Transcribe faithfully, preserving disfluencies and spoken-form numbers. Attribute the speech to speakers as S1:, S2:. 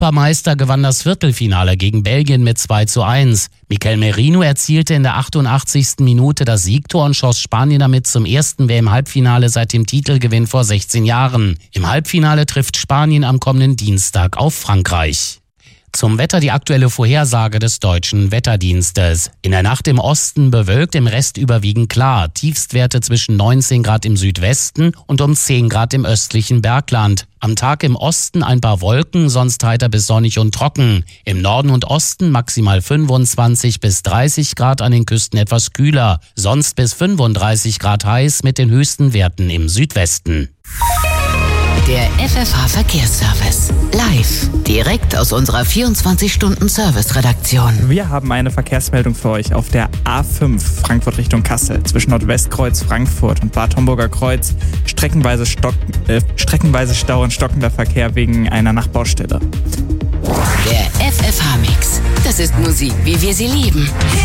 S1: Europameister gewann das Viertelfinale gegen Belgien mit zwei zu eins. Mikel Merino erzielte in der achtundachtzigsten Minute das Siegtor und schoss Spanien damit zum ersten W M-Halbfinale seit dem Titelgewinn vor sechzehn Jahren. Im Halbfinale trifft Spanien am kommenden Dienstag auf Frankreich. Zum Wetter die aktuelle Vorhersage des Deutschen Wetterdienstes. In der Nacht im Osten bewölkt, im Rest überwiegend klar. Tiefstwerte zwischen neunzehn Grad im Südwesten und um zehn Grad im östlichen Bergland. Am Tag im Osten ein paar Wolken, sonst heiter bis sonnig und trocken. Im Norden und Osten maximal fünfundzwanzig bis dreißig Grad, an den Küsten etwas kühler. Sonst bis fünfunddreißig Grad heiß mit den höchsten Werten im Südwesten.
S2: Der F F H-Verkehrsservice. Live. Direkt aus unserer vierundzwanzig-Stunden-Service-Redaktion.
S3: Wir haben eine Verkehrsmeldung für euch auf der A fünf Frankfurt Richtung Kassel. Zwischen Nordwestkreuz Frankfurt und Bad Homburger Kreuz. Streckenweise, Stock, äh, streckenweise Stau und stockender Verkehr wegen einer Nachbaustelle.
S2: Der F F H-Mix. Das ist Musik, wie wir sie lieben.